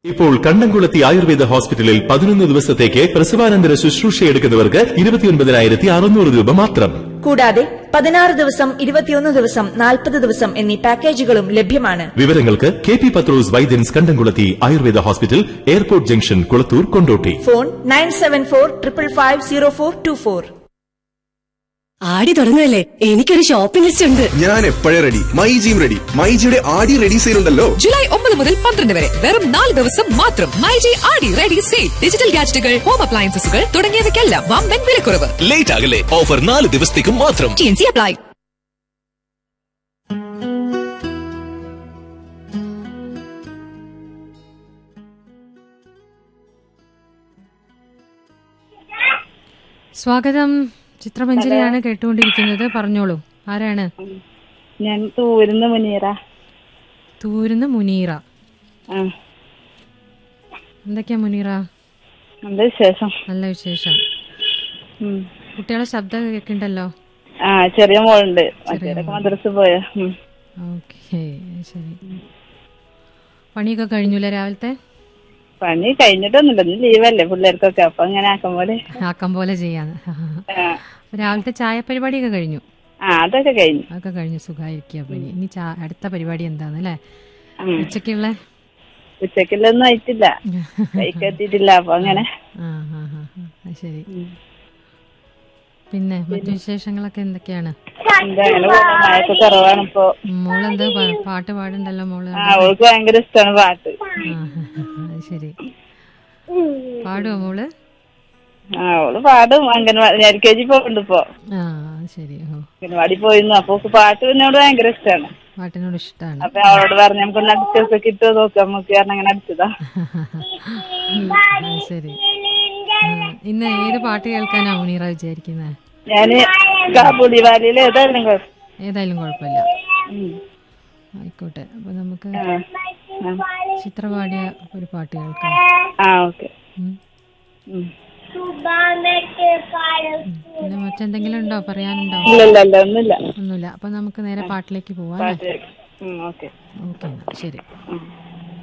ഇപ്പോൾ കണ്ടംകുളത്തി ആയുർവേദ ഹോസ്പിറ്റലിൽ 11 ദിവസത്തേക്ക് പ്രസവാനന്തര ശുശ്രൂഷയെടുക്കുന്നവർക്ക് 29,600 രൂപ മാത്രം. കൂടാതെ 16 ദിവസം, 21 ദിവസം, 40 ദിവസം എന്നീ പാക്കേജുകളും ലഭ്യമാണ്. വിവരങ്ങൾക്ക് KP പത്രോസ് വൈദ്യൻസ് കണ്ടംകുളത്തി Ayurveda hospital, airport junction, Kulathur, Kondotty. Phone 9745550424. ആടി തുടങ്ങുമല്ലേ, എനിക്കൊരു ഷോപ്പിംഗ് ലിസ്റ്റ് ഉണ്ട്. ഞാൻ എപ്പോഴേ റെഡി. മൈജിയും റെഡി. മൈജിയുടെ ആടി റെഡി സെയിൽ ഉണ്ടല്ലോ. ജൂലൈ 9 മുതൽ 12 വരെ വെറും 4 ദിവസം മാത്രം. മൈജി ആടി റെഡി സെയിൽ. ഡിജിറ്റൽ ഗാഡ്ജറ്റുകൾ, ഹോം അപ്ലയൻസസുകൾ തുടങ്ങിയവയ്ക്കെല്ലാം വമ്പൻ വിലക്കുറവ്. ലേറ്റ് ആകല്ലേ, ഓഫർ 4 ദിവസത്തേക്കും മാത്രം. TNC apply. സ്വാഗതം. ചിത്രമഞ്ജരിയാണ് കേട്ടുകൊണ്ടിരിക്കുന്നത്. പറഞ്ഞോളൂ, ആരാണ്? ഞാൻ തൂരുന്ന മുനീറ. തൂരുന്ന മുനീറ. എന്തൊക്കെയാ മുനീറ? നല്ല വിശേഷം. നല്ല വിശേഷം. കുട്ടികളെ ശബ്ദം കേൾക്കണ്ടല്ലോ. ചെറിയ മോളുണ്ട്, മദ്രസ പോയ. ഓക്കെ, ശരി. പണിയൊക്കെ കഴിഞ്ഞൂല്ലേ രാവിലത്തെ? പണി കഴിഞ്ഞിട്ടൊന്നുമില്ല, ഇന്ന് ലീവല്ലേ പിള്ളേർക്കൊക്കെ. അപ്പൊ അങ്ങനെ ആക്കം പോലെ ചെയ്യാന്ന്. രാവിലത്തെ ചായ പരിപാടിയൊക്കെ കഴിഞ്ഞു? അതൊക്കെ കഴിഞ്ഞു. സുഖമായിരിക്കുക. പണി ഇനി അടുത്ത പരിപാടി എന്താന്ന് അല്ലേ? ഉച്ചക്കുള്ളൊന്നും ആയിട്ടില്ല, കഴിക്കെത്തിയിട്ടില്ല. അപ്പൊ അങ്ങനെ. ശരി. പിന്നെ മറ്റു വിശേഷങ്ങളൊക്കെ എന്തൊക്കെയാണ്? മഴയൊക്കെ കുറവാണ് ഇപ്പൊ. മോളെന്താ പാട്ട് പാടുണ്ടല്ലോ മോള്? അവൾക്ക് ഭയങ്കര ഇഷ്ടമാണ് പാട്ട്. ശരി. പാടുവോ മോള്? അവള് പാടും. അംഗൻവാടി LKG പോകണ്ട് ഇപ്പൊ. ശരി. അംഗൻവാടി പോയിരുന്നു. അപ്പൊ പാട്ട് എന്നോട് ഭയങ്കര ഇഷ്ടമാണ്. പാട്ടിനോട് ഇഷ്ടമാണ്. അപ്പൊ അവളോട് പറഞ്ഞു നമുക്കൊന്ന് അടിച്ചൊക്കെ കിട്ടുമോ നോക്കാം നമുക്ക്, കാരണം അങ്ങനെ അടിച്ചതാ. ശരി. ഇന്ന് ഏത് പാട്ട് കേൾക്കാനാ മുനീറ വിചാരിക്കുന്നത്? ഞാന് കാബൂളിവാലിയിൽ ഏതായാലും കുഴപ്പമില്ല, ആയിക്കോട്ടെ. അപ്പൊ നമുക്ക് ചിത്ര പാടിയ ഒരു പാട്ട് കേൾക്കാം. പിന്നെ മറ്റെന്തെങ്കിലും ഉണ്ടോ, പറയാനുണ്ടോ? ഒന്നുമില്ല. അപ്പൊ നമുക്ക് നേരെ പാട്ടിലേക്ക് പോവാം. ഓക്കെ, ശരി.